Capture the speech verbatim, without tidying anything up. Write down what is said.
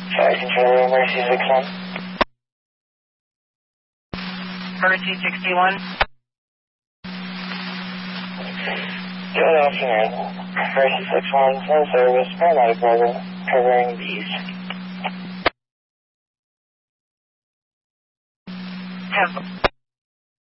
Fire controller, Mercy six one. Mercy sixty-one. Good afternoon. Mercy six one, full service, paramedic mobile, covering bees. Have